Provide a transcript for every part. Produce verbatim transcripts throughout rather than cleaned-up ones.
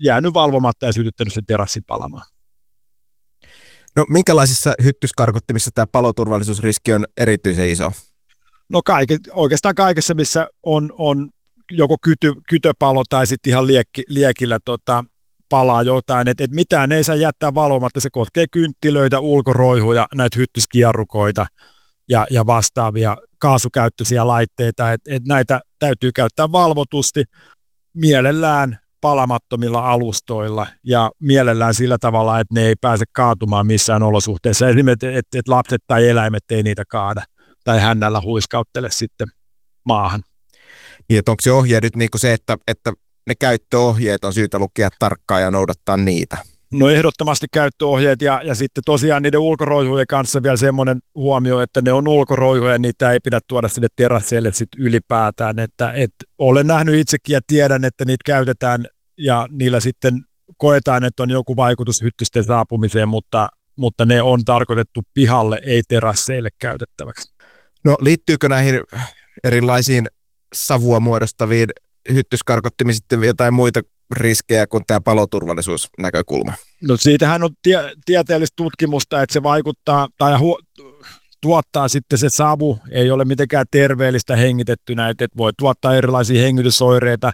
jäänyt valvomatta ja sytyttänyt sen terassin palamaan. No minkälaisissa hyttyskarkottimissa tämä paloturvallisuusriski on erityisen iso? No kaikki, oikeastaan kaikessa, missä on, on joko kyty, kytöpalo tai sitten ihan liekki, liekillä tota, palaa jotain, että et mitään ei saa jättää valvomatta, se koskee kynttilöitä, ulkoroihuja, näitä hyttyskierrukoita ja, ja vastaavia kaasukäyttöisiä laitteita, että et näitä täytyy käyttää valvotusti, mielellään palamattomilla alustoilla ja mielellään sillä tavalla, että ne ei pääse kaatumaan missään olosuhteessa. Esimerkiksi, että et lapset tai eläimet ei niitä kaada tai hännällä huiskauttele sitten maahan. Niin, onko se ohje nyt niin kuin se, että, että ne käyttöohjeet on syytä lukea tarkkaan ja noudattaa niitä? No ehdottomasti käyttöohjeet ja, ja sitten tosiaan niiden ulkoroihujen kanssa vielä semmoinen huomio, että ne on ulkoroihuja ja niitä ei pidä tuoda sinne terasseille sitten ylipäätään. Että, et olen nähnyt itsekin ja tiedän, että niitä käytetään ja niillä sitten koetaan, että on joku vaikutus hyttysten saapumiseen, mutta, mutta ne on tarkoitettu pihalle, ei terasseille käytettäväksi. No liittyykö näihin erilaisiin savua muodostaviin hyttyskarkottimiin sitten jotain muita riskejä kuin tämä paloturvallisuusnäkökulma? No siitähän on tie- tieteellistä tutkimusta, että se vaikuttaa tai hu- tuottaa sitten se savu, ei ole mitenkään terveellistä hengitettynä, että voi tuottaa erilaisia hengitysoireita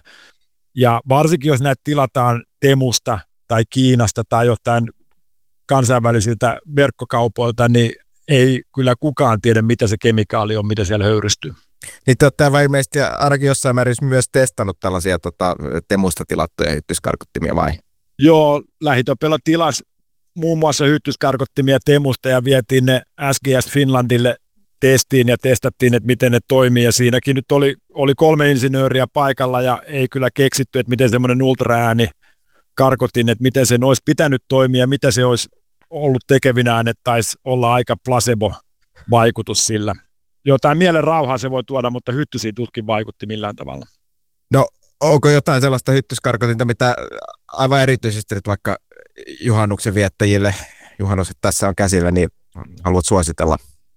ja varsinkin jos näitä tilataan Temusta tai Kiinasta tai jotain kansainvälisiltä verkkokaupoilta, niin ei kyllä kukaan tiedä, mitä se kemikaali on, mitä siellä höyrystyy. Niin te olette aivan ilmeisesti ainakin jossain määrin myös testannut tällaisia tota, Temusta tilattuja hyttyskarkottimia vai? Joo, Lähitopella tilasi muun muassa hyttyskarkottimia Temusta ja vietiin ne S G S Finlandille testiin ja testattiin, että miten ne toimii. Ja siinäkin nyt oli, oli kolme insinööriä paikalla ja ei kyllä keksitty, että miten semmoinen ultraääni karkotin, että miten sen olisi pitänyt toimia, mitä se olisi ollut tekevinään, että taisi olla aika placebo-vaikutus sillä. Jotain mielen rauhaa se voi tuoda, mutta hyttysiin tuskin vaikutti millään tavalla. No onko jotain sellaista hyttyskarkotinta, mitä aivan erityisesti nyt vaikka juhannuksen viettäjille, juhannukset tässä on käsillä, niin haluat suositella?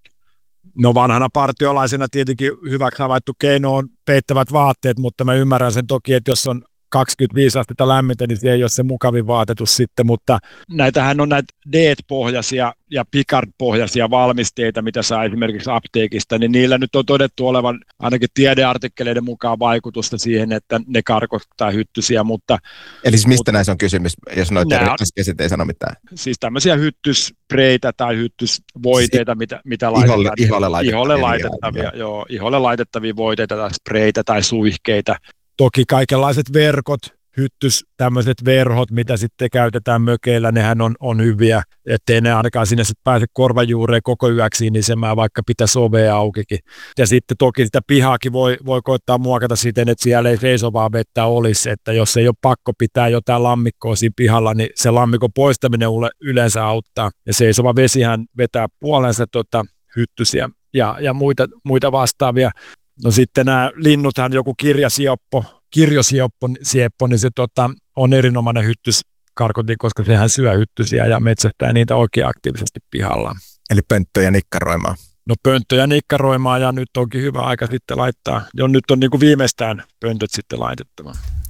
No vanhana partiolaisena tietenkin hyväksi havaittu keino on peittävät vaatteet, mutta mä ymmärrän sen toki, että jos on kaksikymmentäviisi astetta lämmintä, niin se ei ole se mukavin vaatetus sitten, mutta näitähän on näitä D E T-pohjaisia ja Picard-pohjaisia valmisteita, mitä saa esimerkiksi apteekista, niin niillä nyt on todettu olevan ainakin tiedeartikkeleiden mukaan vaikutusta siihen, että ne karkottaa hyttysiä, mutta... Eli siis mistä mutta, näissä on kysymys, jos noita äskeiset ei sano mitään? Siis tämmöisiä hyttyspreitä tai hyttysvoiteita, si- mitä, mitä laitetaan. Iholle, iholle laitettavia. Iholle laitettavia, joo, iholle laitettavia voiteita tai spreitä tai suihkeita. Toki kaikenlaiset verkot, hyttys, tämmöiset verhot, mitä sitten käytetään mökeillä, nehän on, on hyviä, ettei ne ainakaan sinne sitten pääse korvajuureen koko yöksi nisemään, vaikka pitäisi ovea aukikin. Ja sitten toki sitä pihaakin voi, voi koittaa muokata siten, että siellä ei seisovaa vettä olisi, että jos ei ole pakko pitää jotain lammikkoa siinä pihalla, niin se lammikon poistaminen yleensä auttaa. Ja seisova vesihän vetää puolensa tota, hyttysiä ja, ja muita, muita vastaavia. No sitten nämä linnuthan, joku kirjasioppo, kirjosioppo, sieppo, niin se tota, on erinomainen hyttyskarkotin, koska sehän syö hyttysiä ja metsästää niitä oikein aktiivisesti pihalla. Eli pönttöjä nikkaroimaan. No pönttöjä nikkaroimaan ja nyt onkin hyvä aika sitten laittaa. Jo nyt on niin kuin viimeistään pöntöt sitten laitettava.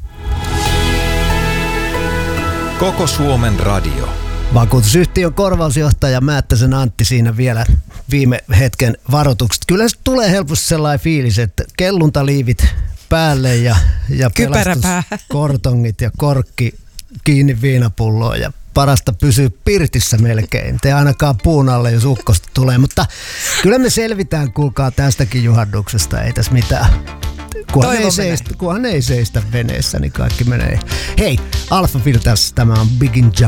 Koko Suomen radio. Vakuutusyhtiön korvausjohtaja Määttäsen Antti siinä vielä viime hetken varoitukset. Kyllä se tulee helposti sellainen fiilis, että kelluntaliivit päälle ja, ja pelastuskortongit ja korkki kiinni viinapulloon ja parasta pysyä pirtissä melkein. Te ainakaan puun alle, jos ukkosta tulee, mutta kyllä me selvitään, kuulkaa tästäkin juhannuksesta, ei tässä mitään. Kunhan ei, seistä, kunhan ei seistä veneessä, niin kaikki menee. Hei, Alpha Filters, tämä on Big in Jam.